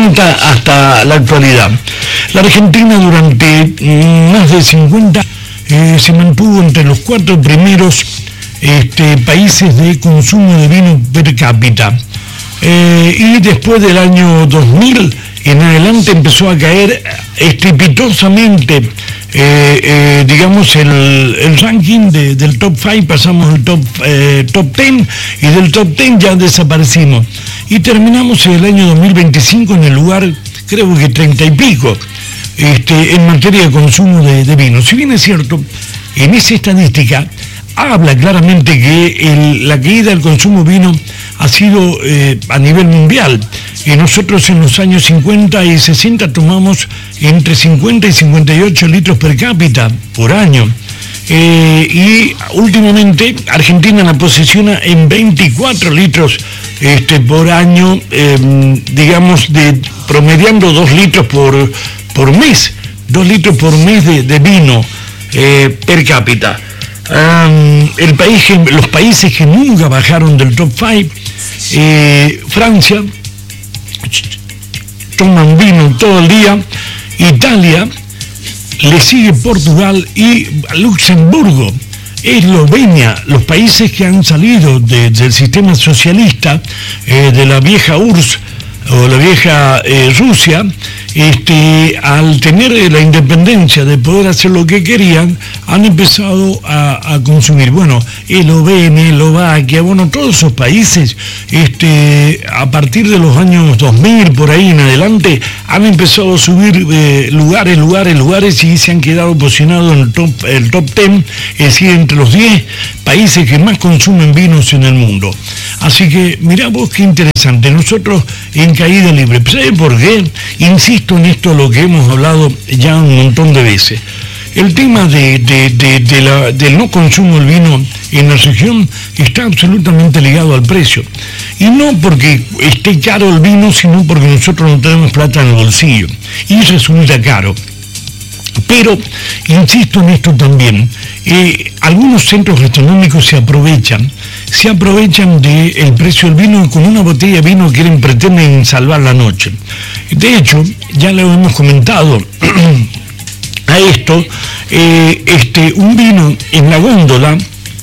remonta hasta la actualidad. La Argentina durante más de 50 se mantuvo entre los 4 primeros países de consumo de vino per cápita. Y después del año 2000 en adelante empezó a caer estrepitosamente, digamos, el ranking del top 5, pasamos al top 10, y del top 10 ya desaparecimos. Y terminamos en el año 2025 en el lugar, creo que 30 y pico, en materia de consumo de vino. Si bien es cierto, en esa estadística habla claramente que la caída del consumo de vino ha sido a nivel mundial. Y nosotros en los años 50 y 60 tomamos entre 50 y 58 litros per cápita por año. Y últimamente Argentina la posiciona en 24 litros por año, digamos, promediando 2 litros por mes, 2 litros por mes de vino per cápita. Los países que nunca bajaron del top 5, Francia, toman vino todo el día, Italia, le sigue Portugal y Luxemburgo, Eslovenia, los países que han salido del sistema socialista, de la vieja URSS o la vieja Rusia, al tener la independencia de poder hacer lo que querían, han empezado a consumir. Bueno, Eslovenia, Eslovaquia, bueno, todos esos países, a partir de los años 2000, por ahí en adelante, han empezado a subir lugares y se han quedado posicionados en el top 10, es decir, entre los 10 países que más consumen vinos en el mundo. Así que, mirá vos qué interesante, nosotros en caída libre. ¿Sabe por qué? Insisto en esto, lo que hemos hablado ya un montón de veces. El tema del no consumo del vino en la región está absolutamente ligado al precio. Y no porque esté caro el vino, sino porque nosotros no tenemos plata en el bolsillo. Y resulta caro. Pero, insisto en esto también, algunos centros gastronómicos se aprovechan del precio del vino y con una botella de vino pretenden salvar la noche. De hecho, ya lo hemos comentado a esto, un vino en la góndola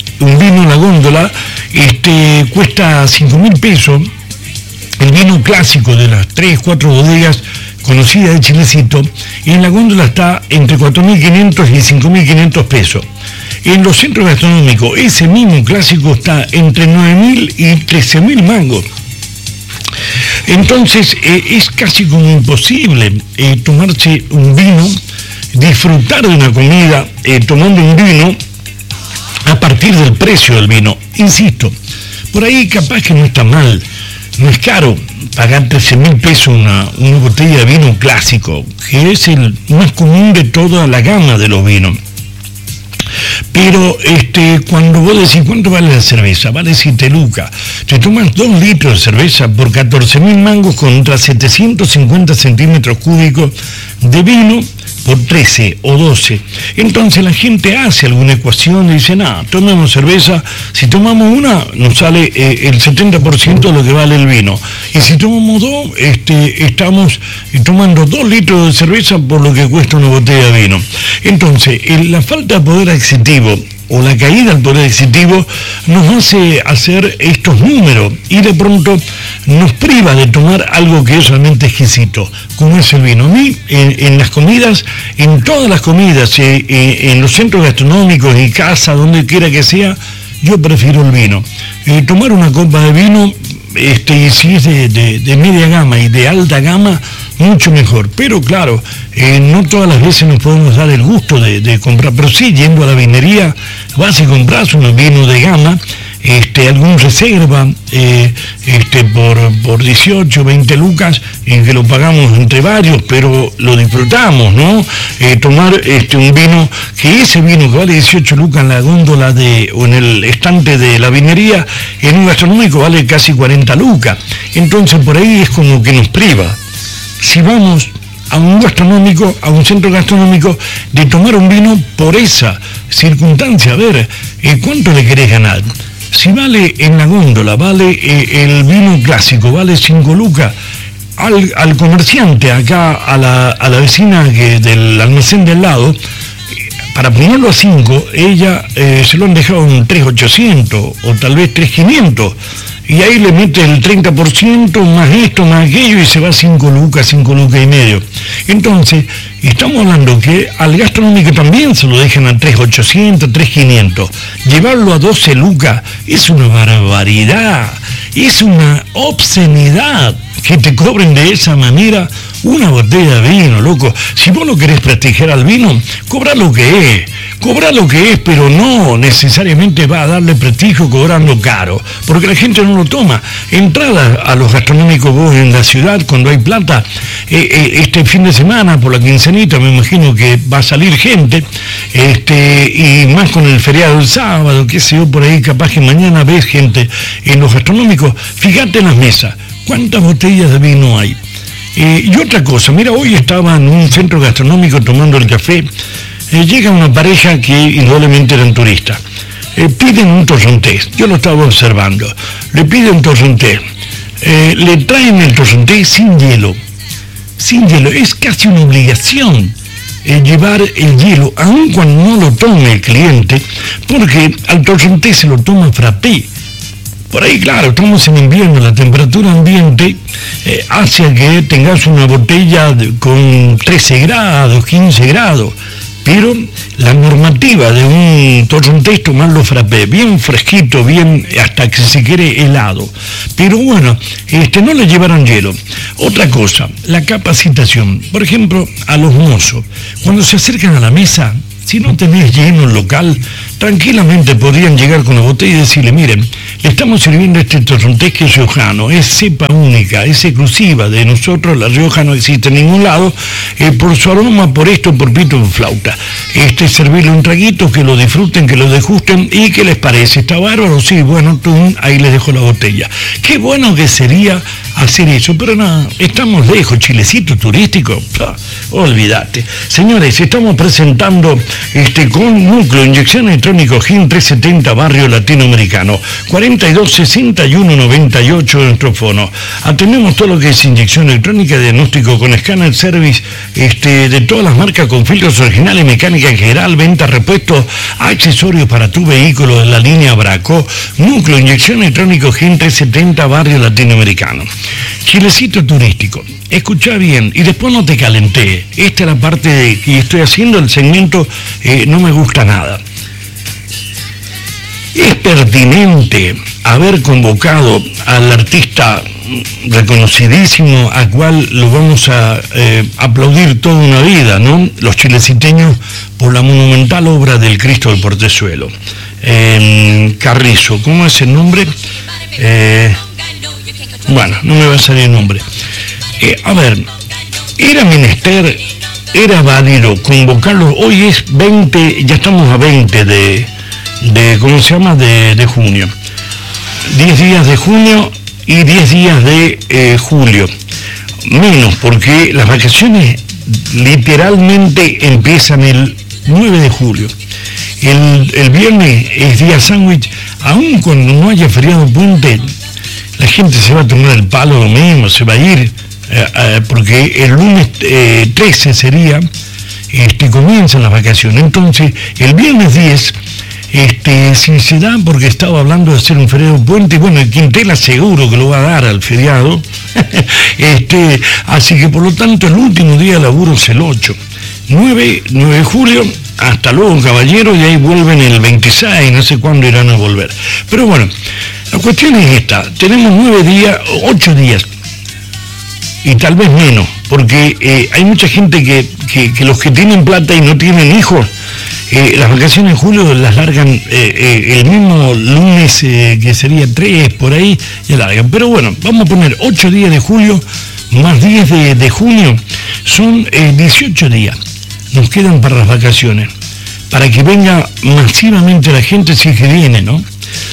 cuesta 5.000 pesos, el vino clásico de las 3, 4 bodegas conocidas de Chilecito, en la góndola está entre 4.500 y 5.500 pesos. En los centros gastronómicos, ese mismo clásico está entre 9.000 y 13.000 mangos. Entonces, es casi como imposible tomarse un vino, disfrutar de una comida tomando un vino a partir del precio del vino. Insisto, por ahí capaz que no está mal, no es caro pagar 13.000 pesos una botella de vino clásico, que es el más común de toda la gama de los vinos. Pero cuando vos decís, ¿cuánto vale la cerveza? Vale 7 lucas. Te tomas 2 litros de cerveza por 14.000 mangos contra 750 centímetros cúbicos de vino por 13 o 12. Entonces la gente hace alguna ecuación y dice, nada, tomemos cerveza, si tomamos una nos sale el 70% de lo que vale el vino. Y si tomamos 2, estamos tomando 2 litros de cerveza por lo que cuesta una botella de vino. Entonces, la falta de poder adquisitivo o la caída del poder adquisitivo nos hace hacer estos números y de pronto nos priva de tomar algo que es realmente exquisito, como es el vino. A mí, en las comidas, en todas las comidas, en los centros gastronómicos y casa, donde quiera que sea, yo prefiero el vino. Tomar una copa de vino, y si es de media gama y de alta gama, mucho mejor. Pero claro, no todas las veces nos podemos dar el gusto de comprar, pero sí, yendo a la vinería, vas y compras unos vinos de gama, algún reserva, por 18, 20 lucas, en que lo pagamos entre varios, pero lo disfrutamos, ¿no? Tomar un vino, que ese vino que vale 18 lucas en la góndola o en el estante de la vinería, en un gastronómico vale casi 40 lucas. Entonces por ahí es como que nos priva. Si vamos a un gastronómico, a un centro gastronómico, de tomar un vino por esa circunstancia, a ver, ¿cuánto le querés ganar? Si vale en la góndola, vale el vino clásico, vale 5 lucas, al comerciante acá, a la vecina del almacén del lado, para ponerlo a 5, ella se lo han dejado en 3.800 o tal vez 3.500. Y ahí le mete el 30%, más esto, más aquello, y se va a 5 lucas y medio. Entonces, estamos hablando que al gastronómico también se lo dejan a 3.800, 3.500. Llevarlo a 12 lucas es una barbaridad, es una obscenidad que te cobren de esa manera una botella de vino, loco. Si vos no querés prestigiar al vino, cobra lo que es, pero no necesariamente va a darle prestigio cobrando caro, porque la gente no lo toma. Entrada a los gastronómicos vos en la ciudad cuando hay plata, este fin de semana por la quincenita me imagino que va a salir gente, y más con el feriado del sábado, qué sé yo, por ahí capaz que mañana ves gente en los gastronómicos. Fíjate en las mesas, ¿cuántas botellas de vino hay? Y otra cosa, mira, hoy estaba en un centro gastronómico tomando el café, llega una pareja que indudablemente eran turistas, piden un torrontés, yo lo estaba observando, le piden un torrontés, le traen el torrontés sin hielo, es casi una obligación llevar el hielo, aun cuando no lo tome el cliente, porque al torrontés se lo toma frappé. Por ahí, claro, estamos en invierno, la temperatura ambiente hace que tengas una botella con 13 grados, 15 grados, pero la normativa de un torrontés tomarlo frappé, bien fresquito, bien hasta que se quiere helado. Pero bueno, no le llevaron hielo. Otra cosa, la capacitación. Por ejemplo, a los mozos, cuando se acercan a la mesa, si no tenés lleno el local, tranquilamente podrían llegar con la botella y decirle, miren, le estamos sirviendo este torrontés que es riojano, es cepa única, es exclusiva de nosotros, la Rioja no existe en ningún lado, por su aroma, por esto, por pito, por flauta. Servirle un traguito, que lo disfruten, que lo degusten, y ¿qué les parece? ¿Está bárbaro? Sí, bueno, ahí les dejo la botella. Qué bueno que sería hacer eso, pero no, estamos lejos, Chilecito turístico, olvídate. Señores, estamos presentando con Núcleo Inyección Electrónico GIN 370, Barrio Latinoamericano, 426198 de nuestro fono. Atendemos todo lo que es inyección electrónica, diagnóstico con escáner, service de todas las marcas con filtros originales, mecánica en general, venta, repuestos, accesorios para tu vehículo de la línea Braco. Núcleo Inyección Electrónico GIN 370, Barrio Latinoamericano. Chilecito turístico, escucha bien y después no te calenté. Esta es la parte de que estoy haciendo el segmento, no me gusta nada. Es pertinente haber convocado al artista reconocidísimo, a cual lo vamos a aplaudir toda una vida, ¿no? Los chileciteños, por la monumental obra del Cristo del Portezuelo. Carrizo, ¿cómo es el nombre? Bueno, no me va a salir el nombre. A ver, era menester, era válido convocarlo. Hoy es 20, ya estamos a 20 de ¿cómo se llama? De junio. 10 días de junio y 10 días de julio. Menos, porque las vacaciones literalmente empiezan el 9 de julio. El viernes es día sándwich, aun cuando no haya feriado puente, la gente se va a tomar el palo lo mismo, se va a ir, porque el lunes 13 sería, comienzan las vacaciones. Entonces, el viernes 10, si se da, porque estaba hablando de hacer un feriado puente, bueno, el Quintela seguro que lo va a dar al feriado, así que por lo tanto el último día de laburo es el 8, 9 de julio, hasta luego caballero, y ahí vuelven el 26, no sé cuándo irán a volver. Pero bueno, la cuestión es esta, tenemos 8 días, y tal vez menos, porque hay mucha gente que los que tienen plata y no tienen hijos, las vacaciones en julio las largan el mismo lunes, que sería 3, por ahí, ya largan. Pero bueno, vamos a poner 8 días de julio, más 10 de junio, son 18 días, nos quedan para las vacaciones, para que venga masivamente la gente, si es que viene, ¿no?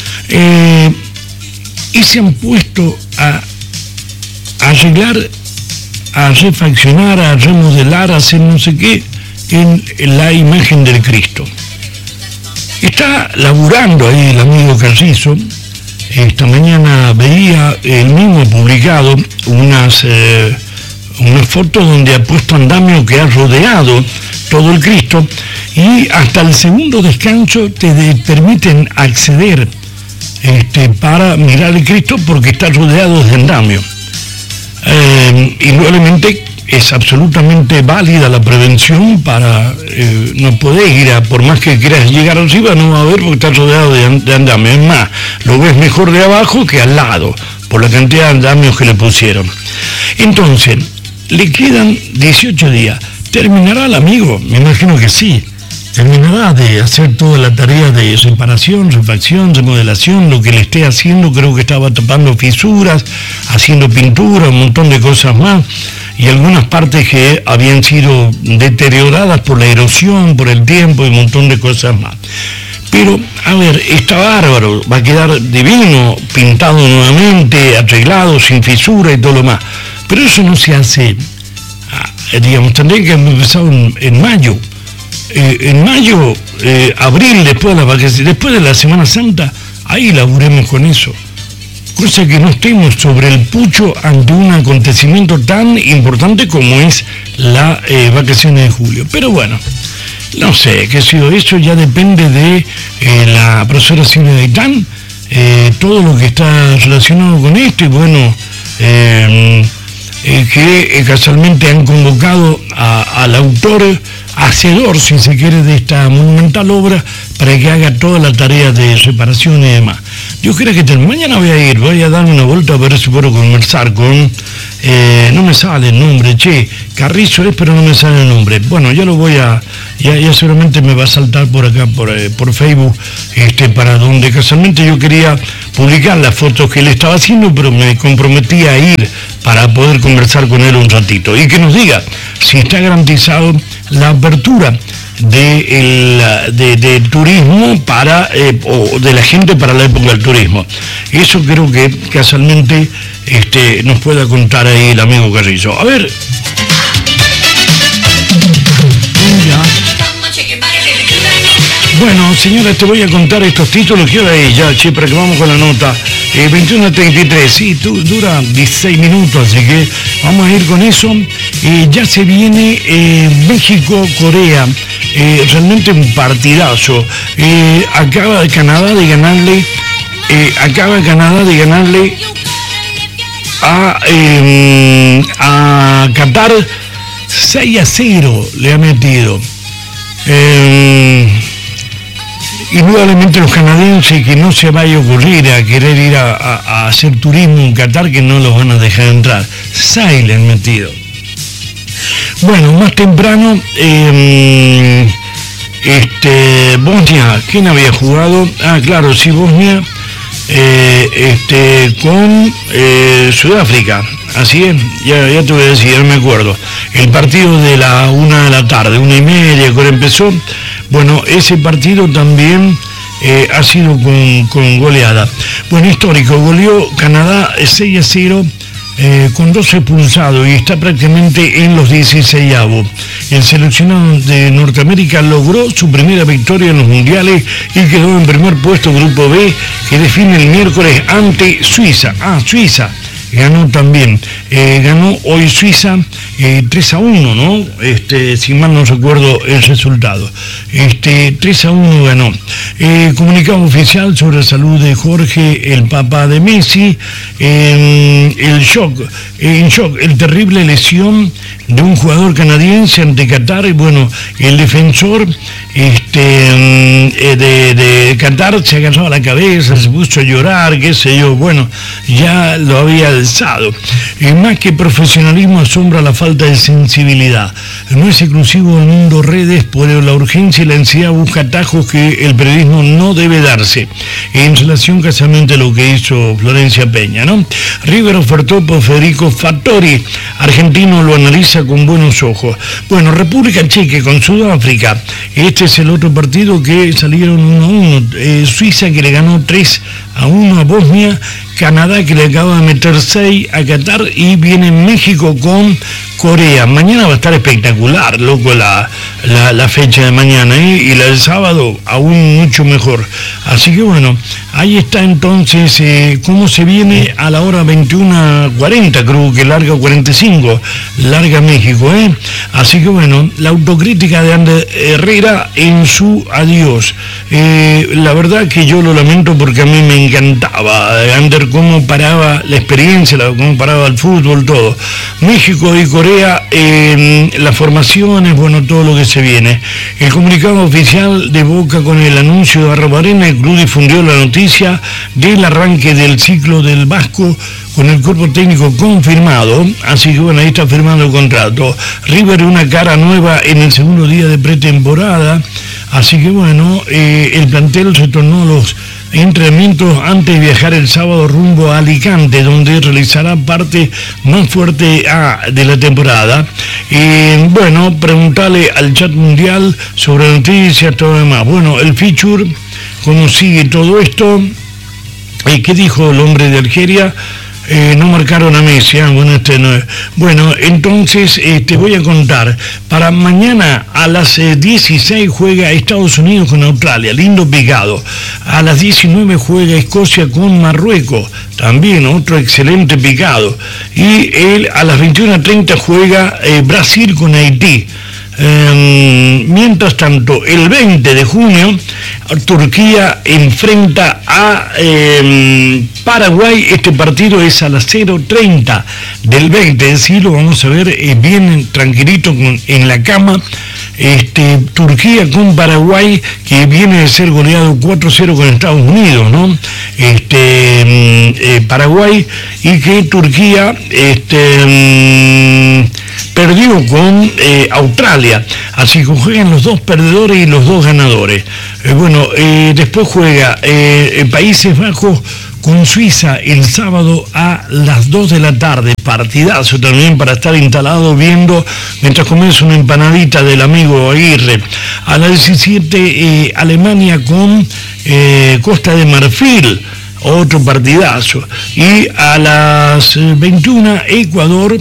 Y se han puesto a arreglar, a refaccionar, a remodelar, a hacer no sé qué en la imagen del Cristo. Está laburando ahí el amigo Carrizo, esta mañana veía el mismo publicado unas fotos donde ha puesto andamio que ha rodeado todo el Cristo, y hasta el segundo descanso te permiten acceder para mirar el Cristo porque está rodeado de andamio. Indudablemente es absolutamente válida la prevención para no poder ir por más que quieras llegar arriba, no va a ver porque está rodeado de andamio. Es más, lo ves mejor de abajo que al lado, por la cantidad de andamios que le pusieron. Entonces, le quedan 18 días. ¿Terminará el amigo? Me imagino que sí. Terminará de hacer toda la tarea de reparación, refacción, remodelación, lo que le esté haciendo. Creo que estaba tapando fisuras, haciendo pintura, un montón de cosas más, y algunas partes que habían sido deterioradas por la erosión, por el tiempo, y un montón de cosas más. Pero, a ver, está bárbaro, va a quedar divino, pintado nuevamente, arreglado, sin fisura y todo lo más. Pero eso no se hace, digamos, tendría que haber empezado en mayo. En mayo, abril, después de las vacaciones, después de la Semana Santa, ahí laburemos con eso. Cosa que no estemos sobre el pucho ante un acontecimiento tan importante como es la vacaciones de julio. Pero bueno, no sé, qué ha sido eso, ya depende de la profesora Silvia Gaitán, todo lo que está relacionado con esto, y bueno, que casualmente han convocado al autor, hacedor, si se quiere, de esta monumental obra, para que haga toda la tarea de reparación y demás. Yo creo que mañana voy a dar una vuelta a ver si puedo conversar con, no me sale el nombre, Carrizo es, pero no me sale el nombre. Bueno, ya lo voy a, ya seguramente me va a saltar por acá, por Facebook, para donde casualmente yo quería publicar las fotos que él estaba haciendo, pero me comprometí a ir para poder conversar con él un ratito, y que nos diga si está garantizado la apertura de turismo o de la gente para la época del turismo. Eso creo que casualmente nos pueda contar ahí el amigo Carrizo. A ver. Bueno, señora, te voy a contar estos títulos. ¿Qué hora es ya, para que vamos con la nota? 21:33, sí, dura 16 minutos, así que vamos a ir con eso. Ya se viene México-Corea, realmente un partidazo. Acaba Canadá de ganarle a Qatar 6-0, le ha metido. Indudablemente los canadienses, que no se vaya a ocurrir a querer ir a hacer turismo en Qatar, que no los van a dejar entrar. 6 le han metido. Bueno, más temprano, Bosnia, ¿quién había jugado? Ah, claro, sí, Bosnia, con Sudáfrica. Así es, ya te voy a decir, ya no me acuerdo. El partido de la 1 de la tarde, 1:30, cuando empezó. Bueno, ese partido también ha sido con goleada. Bueno, histórico, goleó Canadá 6-0 con 12 expulsados y está prácticamente en los 16avos. El seleccionado de Norteamérica logró su primera victoria en los mundiales y quedó en primer puesto Grupo B, que define el miércoles ante Suiza. Suiza ganó también, ganó hoy Suiza 3-1, ¿no? Si mal no recuerdo el resultado. 3-1 ganó. Comunicado oficial sobre la salud de Jorge, el papá de Messi, en shock, el terrible lesión de un jugador canadiense ante Qatar, y bueno, el defensor de Qatar se agarró a la cabeza, se puso a llorar, qué sé yo, bueno, ya lo había alzado. Más que profesionalismo, asombra la falta de sensibilidad. No es exclusivo del mundo redes, por la urgencia y la ansiedad busca atajos que el periodismo no debe darse, en relación casualmente a lo que hizo Florencia Peña, ¿no? River ofertó por Federico Fattori, argentino lo analiza con buenos ojos. Bueno, República Checa con Sudáfrica, este es el otro partido que salieron 1-1, Suiza que le ganó 3-1 a Bosnia, Canadá que le acaba de meter 6 a Qatar, y viene México con Corea. Mañana va a estar espectacular, loco, la fecha de mañana, ¿eh? Y la del sábado aún mucho mejor. Así que bueno, ahí está entonces cómo se viene a la hora 21:40, creo que larga 45, larga México, ¿eh? Así que bueno, la autocrítica de Ander Herrera en su adiós. La verdad que yo lo lamento porque a mí me encantaba Ander, cómo paraba la experiencia, cómo paraba el fútbol, todo. México y Corea, las formaciones, bueno, todo lo que se viene. El comunicado oficial de Boca con el anuncio de Arrobarena, el club difundió la noticia del arranque del ciclo del Vasco con el cuerpo técnico confirmado, así que bueno, ahí está firmando el contrato. River, una cara nueva en el segundo día de pretemporada, así que bueno, el plantel retornó a los entrenamientos antes de viajar el sábado rumbo a Alicante, donde realizará parte más fuerte de la temporada. Bueno, preguntarle al chat mundial sobre noticias, todo lo demás. Bueno, el feature, cómo sigue todo esto, ¿qué dijo el hombre de Algeria? No marcaron a Messi, bueno, entonces te voy a contar, para mañana a las 16 juega Estados Unidos con Australia, lindo picado. A las 19 juega Escocia con Marruecos, también otro excelente picado. Y a las 21:30 juega Brasil con Haití. Mientras tanto, el 20 de junio, Turquía enfrenta a Paraguay. Este partido es a las 0:30 del 20, es decir, lo vamos a ver bien tranquilito en la cama. Turquía con Paraguay, que viene de ser goleado 4-0 con Estados Unidos, ¿no? Paraguay, y que Turquía perdió con Australia, así que juegan los dos perdedores y los dos ganadores. Después juega Países Bajos con Suiza el sábado a las 2 de la tarde, partidazo también para estar instalado viendo mientras comes una empanadita del amigo Aguirre. A las 17 Alemania con Costa de Marfil, otro partidazo. Y a las 21 Ecuador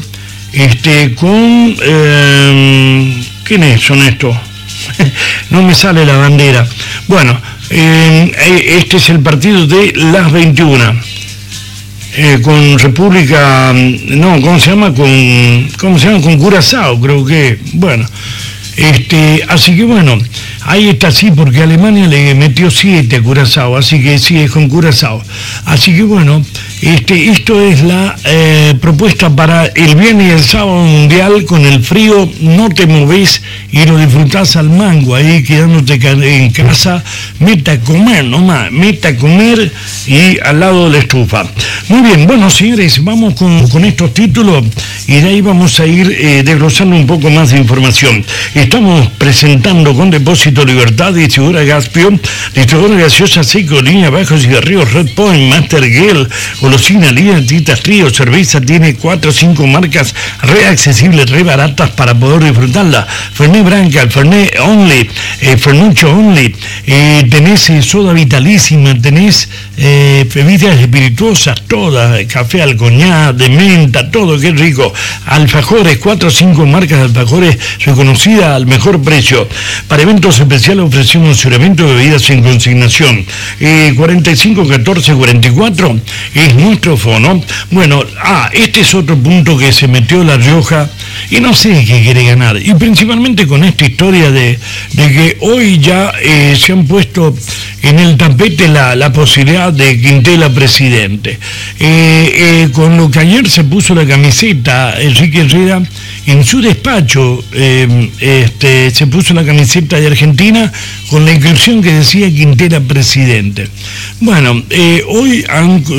con ¿quiénes son estos? No me sale la bandera. Bueno, este es el partido de las 21 con República, no, ¿cómo se llama? Con Curazao, creo que, bueno, así que bueno, ahí está, sí, porque Alemania le metió 7 a Curazao, así que sí, es con Curazao. Así que bueno, esto es la propuesta para el viernes y el sábado mundial. Con el frío no te movés y lo disfrutás al mango, ahí quedándote en casa, meta a comer nomás, meta a comer y al lado de la estufa. Muy bien, bueno señores, vamos con estos títulos y de ahí vamos a ir desglosando un poco más de información. Estamos presentando con Depósito Libertad, distribuidora Gaspio, distribuidora gaseosa Seco, línea Bajos y Ríos, Red Point, Master Gel, golosina, línea Titas Río, cerveza, tiene 4 o 5 marcas re accesibles, re baratas para poder disfrutarla. Fernet Branca, Fernet Only, Fernucho Only, tenés soda vitalísima, tenés bebidas espirituosas, todas, café al coñac, de menta, todo, qué rico. Alfajores, 4 o 5 marcas de alfajores reconocidas al mejor precio. Para eventos especiales ofrecemos asesoramiento de bebidas en consignación. 45 14 44 es nuestro fono. Bueno, este es otro punto que se metió La Rioja y no sé qué quiere ganar. Y principalmente con esta historia de que hoy ya se han puesto en el tapete la posibilidad de Quintela presidente. Con lo que ayer se puso la camiseta, Enrique Herrera, en su despacho se puso la camiseta de Argentina con la inscripción que decía Quintela presidente. Bueno, hoy han